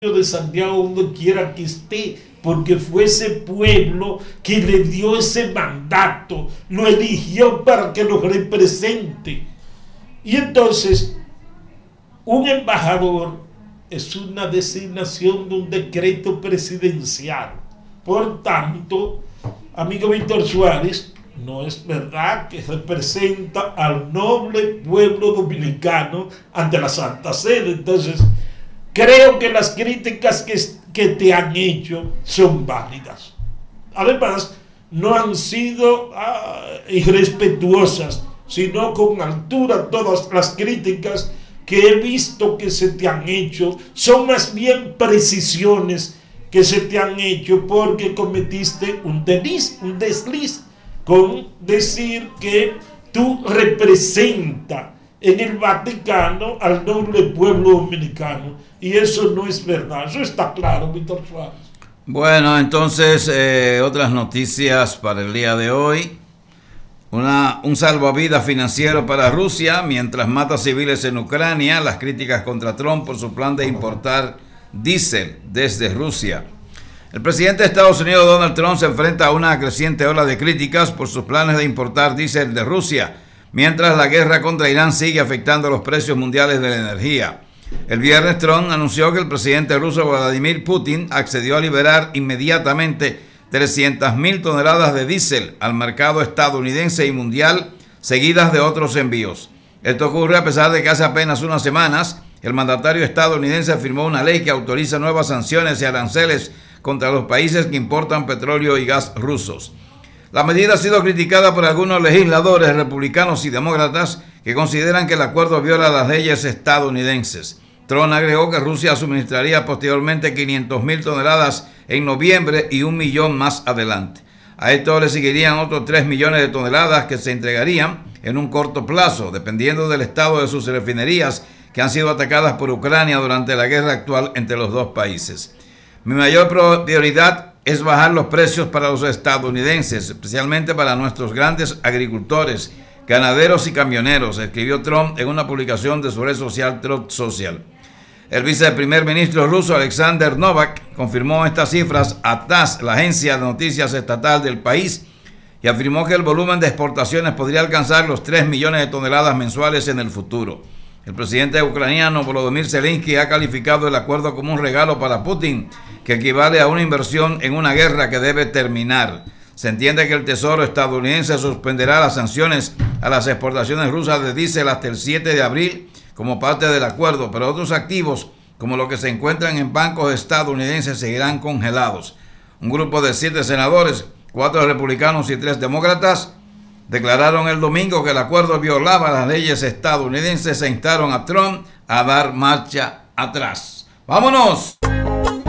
de Santiago, donde quiera que esté, porque fue ese pueblo que le dio ese mandato, lo eligió para que lo represente. Y entonces, un embajador es una designación de un decreto presidencial. Por tanto, amigo Víctor Suárez, no es verdad que representa al noble pueblo dominicano ante la Santa Sede. Entonces, creo que las críticas que te han hecho son válidas. Además, no han sido irrespetuosas, sino con altura. Todas las críticas que he visto que se te han hecho son más bien precisiones que se te han hecho porque cometiste un desliz con decir que tú representas en el Vaticano al noble pueblo dominicano, y eso no es verdad. Eso está claro, Víctor Suárez. Bueno, entonces otras noticias para el día de hoy. Un salvavidas financiero para Rusia mientras mata civiles en Ucrania. Las críticas contra Trump por su plan de importar diésel desde Rusia. El presidente de Estados Unidos, Donald Trump, se enfrenta a una creciente ola de críticas por sus planes de importar diésel de Rusia, mientras la guerra contra Irán sigue afectando los precios mundiales de la energía. El viernes, Trump anunció que el presidente ruso Vladimir Putin accedió a liberar inmediatamente 300.000 toneladas de diésel al mercado estadounidense y mundial, seguidas de otros envíos. Esto ocurre a pesar de que hace apenas unas semanas el mandatario estadounidense firmó una ley que autoriza nuevas sanciones y aranceles contra los países que importan petróleo y gas rusos. La medida ha sido criticada por algunos legisladores republicanos y demócratas que consideran que el acuerdo viola las leyes estadounidenses. Trump agregó que Rusia suministraría posteriormente 500.000 toneladas en noviembre y 1 millón más adelante. A esto le seguirían otros 3 millones de toneladas que se entregarían en un corto plazo, dependiendo del estado de sus refinerías que han sido atacadas por Ucrania durante la guerra actual entre los dos países. Mi mayor prioridad es bajar los precios para los estadounidenses, especialmente para nuestros grandes agricultores, ganaderos y camioneros, escribió Trump en una publicación de su red social Truth Social. El viceprimer ministro ruso Alexander Novak confirmó estas cifras a TASS, la agencia de noticias estatal del país, y afirmó que el volumen de exportaciones podría alcanzar los 3 millones de toneladas mensuales en el futuro. El presidente ucraniano Volodymyr Zelensky ha calificado el acuerdo como un regalo para Putin, que equivale a una inversión en una guerra que debe terminar. Se entiende que el Tesoro estadounidense suspenderá las sanciones a las exportaciones rusas de diésel hasta el 7 de abril como parte del acuerdo, pero otros activos, como los que se encuentran en bancos estadounidenses, seguirán congelados. Un grupo de 7 senadores, 4 republicanos y 3 demócratas, declararon el domingo que el acuerdo violaba las leyes estadounidenses e instaron a Trump a dar marcha atrás. ¡Vámonos!